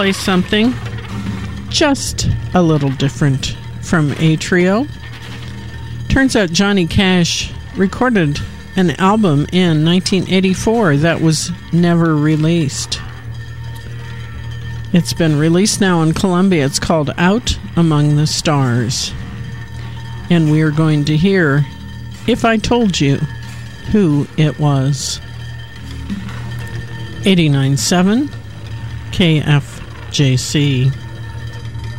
Play something just a little different from A Trio. Turns out Johnny Cash recorded an album in 1984 that was never released. It's been released now in Columbia. It's called Out Among the Stars. And we are going to hear If I Told You Who It Was. 89.7 KFJC.